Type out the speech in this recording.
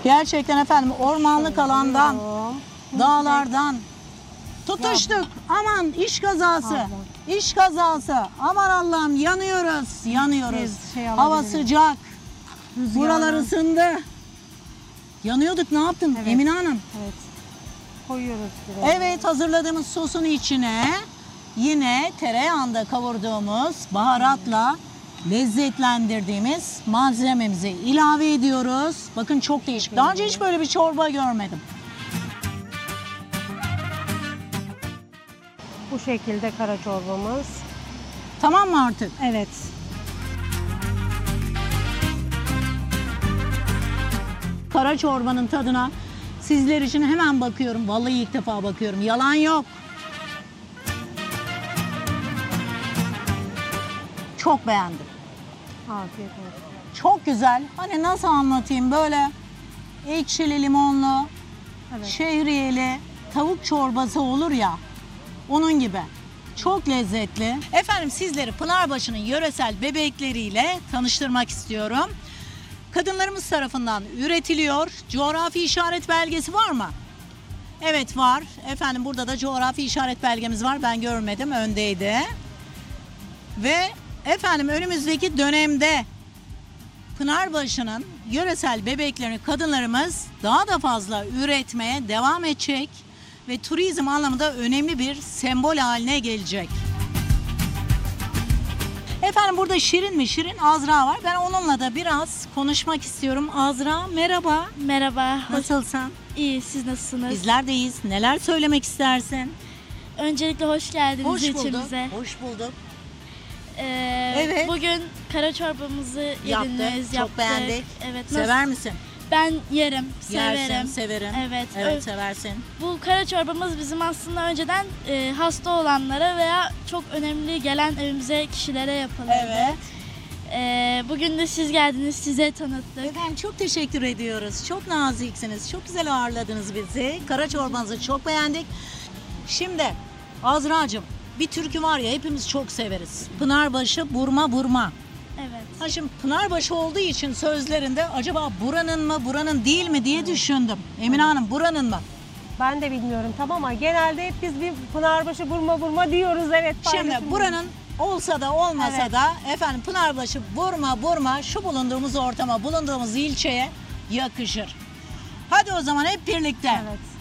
Gerçekten efendim ormanlık alandan, dağlardan tutuştuk. Aman iş kazası. İş kazası. Aman Allah'ım yanıyoruz. Yanıyoruz. Hava sıcak. Buralar ısındı. Yanıyorduk, ne yaptın Emine Hanım? Evet. Koyuyoruz biraz. Evet, hazırladığımız sosun içine yine tereyağında kavurduğumuz baharatla lezzetlendirdiğimiz malzememizi ilave ediyoruz. Bakın çok değişik. Daha önce hiç böyle bir çorba görmedim. Bu şekilde kara çorbamız. Tamam mı artık? Evet. Kara çorbanın tadına sizler için hemen bakıyorum. Vallahi ilk defa bakıyorum. Yalan yok. Çok beğendim. Afiyet olsun. Çok güzel. Hani nasıl anlatayım, böyle ekşili limonlu, Evet. şehriyeli tavuk çorbası olur ya, onun gibi. Çok lezzetli. Efendim sizleri Pınarbaşı'nın yöresel bebekleriyle tanıştırmak istiyorum. Kadınlarımız tarafından üretiliyor. Coğrafi işaret belgesi var mı? Evet var. Efendim burada da coğrafi işaret belgemiz var. Ben görmedim, öndeydi. Ve efendim önümüzdeki dönemde Pınarbaşı'nın yöresel bebeklerini kadınlarımız daha da fazla üretmeye devam edecek ve turizm anlamında önemli bir sembol haline gelecek. Efendim burada Şirin mi? Şirin Azra var. Ben onunla da biraz konuşmak istiyorum. Azra merhaba. Merhaba. Nasılsın? İyi, siz nasılsınız? Bizler de iyiyiz. Neler söylemek istersin? Öncelikle hoş geldiniz Hoş bulduk. ilçemize. Hoş bulduk. Evet. Bugün kara çorbamızı Yaptık. yediniz, Çok yaptık. beğendik. Evet. Sever misin? Ben yerim, Yersin, severim. severim. Evet. Evet, seversin. Bu kara çorbamız bizim aslında önceden hasta olanlara veya çok önemli gelen evimize kişilere yapılırdı. Evet. Bugün de siz geldiniz, size tanıttık. Efendim çok teşekkür ediyoruz. Çok naziksiniz. Çok güzel ağırladınız bizi. Kara çorbanızı çok beğendik. Şimdi Azra'cığım, bir türkü var ya, hepimiz çok severiz. Pınarbaşı burma burma. Evet. Ha şimdi Pınarbaşı olduğu için sözlerinde acaba buranın mı buranın değil mi diye düşündüm. Emine Hanım, buranın mı? Ben de bilmiyorum tamam ama genelde hep biz bir Pınarbaşı burma burma diyoruz, evet. Şimdi paylaşım. buranın olsa da olmasa Evet. da efendim Pınarbaşı burma burma şu bulunduğumuz ortama, bulunduğumuz ilçeye yakışır. Hadi o zaman hep birlikte. Evet.